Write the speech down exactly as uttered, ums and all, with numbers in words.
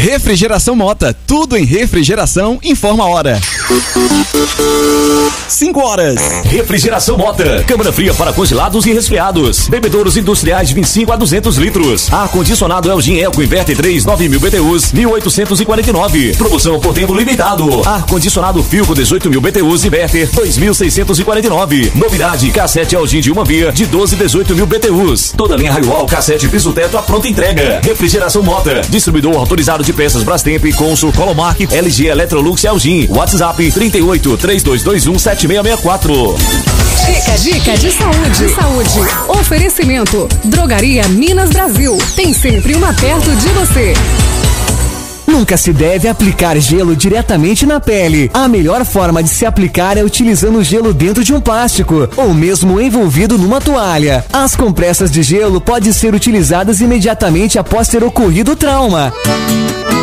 Refrigeração Mota, tudo em refrigeração, informa a hora. cinco horas. Refrigeração Mota, câmara fria para congelados e resfriados. Bebedouros industriais de vinte e cinco a duzentos litros. Ar-condicionado Elgin Eco Inverter três, nove mil B T Us, mil oitocentos e quarenta e nove. Promoção por tempo limitado. Ar-condicionado Filco dezoito mil B T Us Inverter dois mil seiscentos e quarenta e nove. Novidade, cassete Elgin de uma via de doze, dezoito mil B T Us. Toda linha Raiol, cassete piso teto a pronta entrega. Refrigeração Mota, distribuidor autorizado de peças Brastemp, Consul, Colomark, L G, Electrolux e Elgin. WhatsApp trinta e oito, três dois dois um, sete seis seis quatro. Dica, dica de saúde. Saúde. Oferecimento. Drogaria Minas Brasil. Tem sempre uma perto de você. Nunca se deve aplicar gelo diretamente na pele. A melhor forma de se aplicar é utilizando o gelo dentro de um plástico ou mesmo envolvido numa toalha. As compressas de gelo podem ser utilizadas imediatamente após ter ocorrido o trauma.